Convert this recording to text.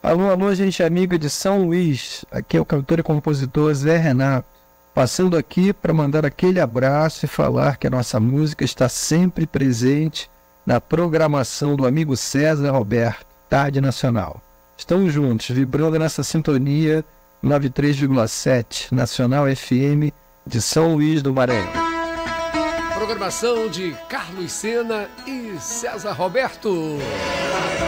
Alô, alô, gente amiga de São Luís. Aqui é o cantor e compositor Zé Renato. Passando aqui para mandar aquele abraço e falar que a nossa música está sempre presente na programação do amigo César Roberto, Tarde Nacional. Estamos juntos, vibrando nessa sintonia 93,7 Nacional FM de São Luís do Maranhão. Programação de Carlos Sena e César Roberto.